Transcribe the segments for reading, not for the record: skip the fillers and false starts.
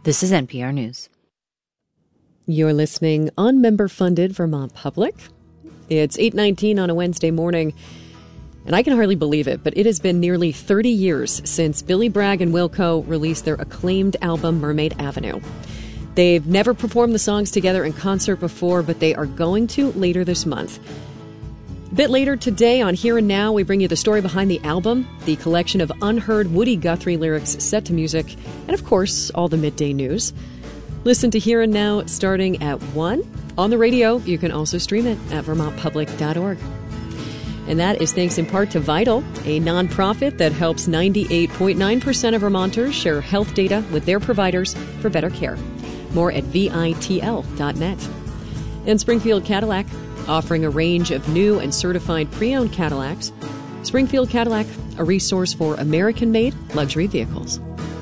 This is NPR News. You're listening on member-funded Vermont Public. It's 8:19 on a Wednesday morning, and I can hardly believe it, but it has been nearly 30 years since Billy Bragg and Wilco released their acclaimed album, Mermaid Avenue. They've never performed the songs together in concert before, but they are going to later this month. A bit later today on Here and Now, we bring you the story behind the album, the collection of unheard Woody Guthrie lyrics set to music, and of course, all the midday news. Listen to Here and Now starting at 1. On the radio, you can also stream it at vermontpublic.org. And that is thanks in part to Vital, a nonprofit that helps 98.9% of Vermonters share health data with their providers for better care. More at vitl.net. And Springfield Cadillac, offering a range of new and certified pre-owned Cadillacs. Springfield Cadillac, a resource for American-made luxury vehicles.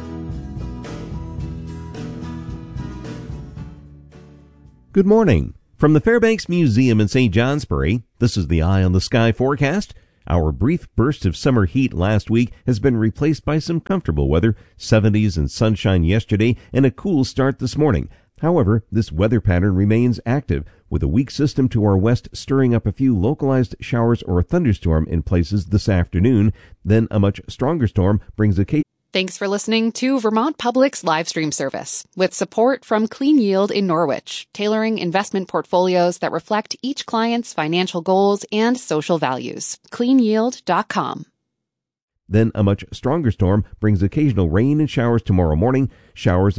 Good morning. From the Fairbanks Museum in St. Johnsbury, this is the Eye on the Sky forecast. Our brief burst of summer heat last week has been replaced by some comfortable weather, 70s and sunshine yesterday, and a cool start this morning. However, this weather pattern remains active, with a weak system to our west stirring up a few localized showers or a thunderstorm in places this afternoon. Then a much stronger storm brings a Thanks for listening to Vermont Public's live stream service, with support from Clean Yield in Norwich, tailoring investment portfolios that reflect each client's financial goals and social values. CleanYield.com. Then a much stronger storm brings occasional rain and showers tomorrow morning. Showers